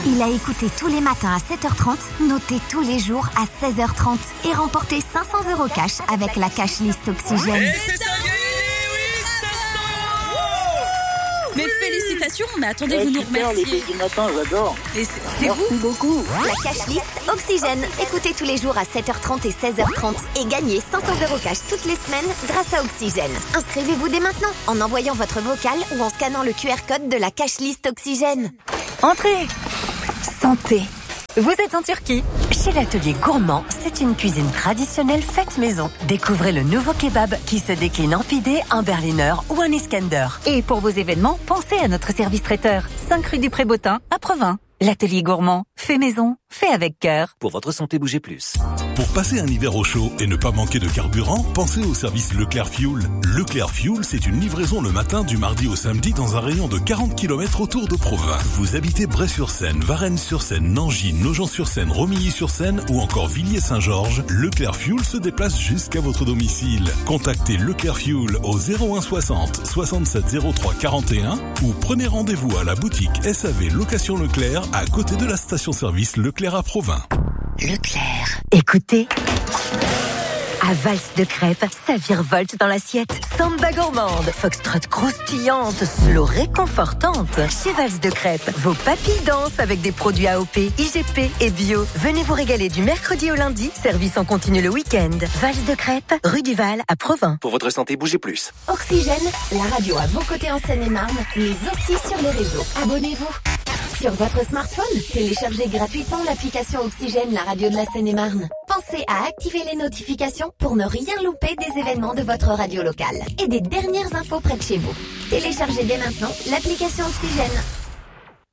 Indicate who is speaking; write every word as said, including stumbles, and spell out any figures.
Speaker 1: Il a écouté tous les matins à sept heures trente, noté tous les jours à seize heures trente et remporté cinq cents euros cash avec la cash list Oxygène.
Speaker 2: Et c'est ça, gagné, oui, cinq cents euros.
Speaker 3: Mais félicitations, mais attendez,
Speaker 4: ouais,
Speaker 3: vous nous
Speaker 4: super,
Speaker 3: remerciez.
Speaker 4: Les du matin, j'adore.
Speaker 3: Et c'est, c'est
Speaker 4: Merci
Speaker 3: vous
Speaker 4: beaucoup.
Speaker 1: La cash list Oxygène. Écoutez tous les jours à sept heures trente et seize heures trente et gagnez cinq cents euros cash toutes les semaines grâce à Oxygène. Inscrivez-vous dès maintenant en envoyant votre vocal ou en scannant le Q R code de la cash list Oxygène.
Speaker 5: Entrez. Santé. Vous êtes en Turquie. Chez l'Atelier Gourmand, c'est une cuisine traditionnelle faite maison. Découvrez le nouveau kebab qui se décline en pidé, en berliner ou en iskender. Et pour vos événements, pensez à notre service traiteur. cinq rue du Pré-Bottin, à Provins. L'Atelier Gourmand, fait maison, fait avec cœur.
Speaker 6: Pour votre santé, bougez plus.
Speaker 7: Pour passer un hiver au chaud et ne pas manquer de carburant, pensez au service Leclerc Fuel. Leclerc Fuel, c'est une livraison le matin du mardi au samedi dans un rayon de quarante kilomètres autour de Provins. Vous habitez Bray-sur-Seine, Varennes-sur-Seine, Nangy, Nogent-sur-Seine, Romilly-sur-Seine ou encore Villiers-Saint-Georges, Leclerc Fuel se déplace jusqu'à votre domicile. Contactez Leclerc Fuel au zéro un soixante soixante-sept zéro trois quarante et un ou prenez rendez-vous à la boutique S A V Location Leclerc à côté de la station-service Leclerc à Provins.
Speaker 5: Leclerc. Écoutez. À valse de crêpes, ça virevolte dans l'assiette. Samba gourmande, foxtrot croustillante, slow réconfortante. Chez Valse de crêpes, vos papilles dansent avec des produits A O P, I G P et bio. Venez vous régaler du mercredi au lundi, service en continu le week-end. Valse de crêpes, rue du Val à Provins.
Speaker 6: Pour votre santé, bougez plus.
Speaker 1: Oxygène, la radio à vos côtés en Seine-et-Marne, mais aussi sur les réseaux. Abonnez-vous. Sur votre smartphone, téléchargez gratuitement l'application Oxygène, la radio de la Seine-et-Marne. Pensez à activer les notifications pour ne rien louper des événements de votre radio locale et des dernières infos près de chez vous. Téléchargez dès maintenant l'application Oxygène.